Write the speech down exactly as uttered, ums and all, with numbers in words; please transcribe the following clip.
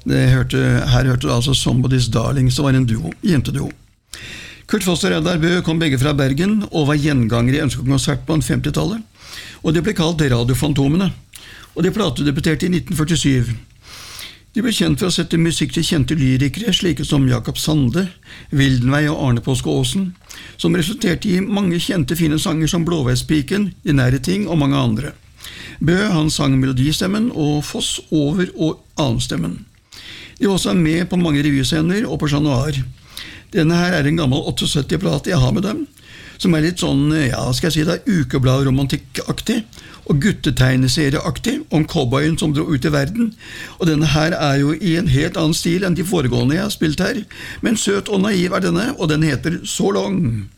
Det hørte, her hørte du altså Somebody's Darling, som var en duo, jenteduo. Kurt Foss og Reidar Bø kom begge fra Bergen og var gjengangere i Ønskekonsert på femtitallet, og de ble kalt Radiofantomene, og de platedebuterte i nitten førtisju. De ble kjent for å sette musikk til kjente lyrikere, slike som Jakob Sande, Wildenvey og Arne Påske Aasen, som resulterte i mange kjente fine sanger som Blåveispiken, De nære ting og mange andre. Bø han sang melodistemmen og Foss over- og annenstemmen. De var også med på mange revyscener og på Chat Noir. Denne her er en gammel syttiåtte-plate jeg har med dem, som er litt sånn, ja, skal jeg si det, ukeblad-romantikk-aktig og guttetegneserieaktig om cowboyen som dro ut i verden. Og denne her er jo i en helt annen stil enn de foregående jeg har spilt her, men søt og naiv er denne, og den heter So Long.